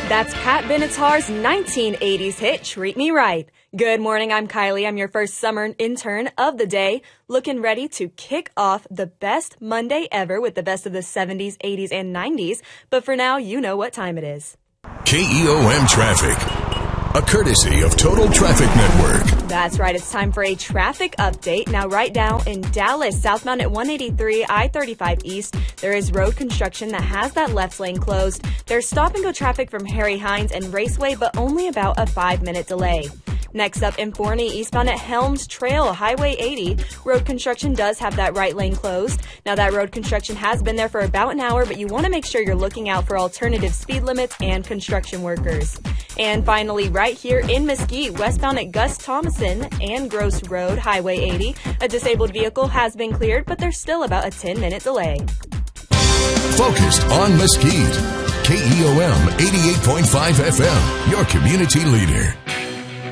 That's Pat Benatar's 1980s hit, Treat Me Right. Good morning, I'm Kylie. I'm your first summer intern of the day, looking ready to kick off the best Monday ever with the best of the 70s, 80s, and 90s. But for now, you know what time it is. KEOM Traffic, a courtesy of Total Traffic Network. That's right, it's time for a traffic update. Now, right now in Dallas, southbound at 183 I-35 East, there is road construction that has that left lane closed. There's stop-and-go traffic from Harry Hines and Raceway, but only about a 5-minute delay. Next up in Forney, eastbound at Helms Trail, Highway 80, road construction does have that right lane closed. Now, that road construction has been there for about an hour, but you want to make sure you're looking out for alternative speed limits and construction workers. And finally, right here in Mesquite, westbound at Gus Thomason and Gross Road, Highway 80, a disabled vehicle has been cleared, but there's still about a 10-minute delay. Focused on Mesquite. KEOM 88.5 FM, your community leader.